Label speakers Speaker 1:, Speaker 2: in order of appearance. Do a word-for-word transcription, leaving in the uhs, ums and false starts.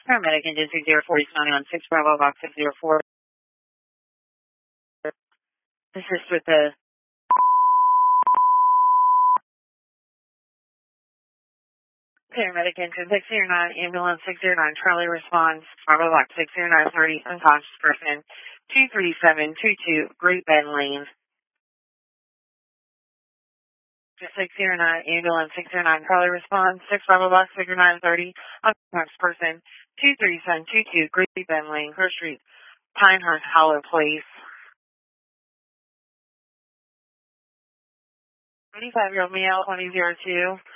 Speaker 1: Paramedic Agency zero four nine one six Bravo Box six zero four. Assist with the Paramedic Engine six zero nine, Ambulance six zero nine, Charlie responds, Bravo Box six zero nine thirty, unconscious person, two three seven two two, Great Bend Lane. six zero nine, Ambulance six zero nine, Charlie responds, six Bravo Box six zero nine thirty, unconscious person, two three seven two two, Great Bend Lane, First Street, Pinehurst Hollow Place. twenty-five-year-old male, twenty oh two.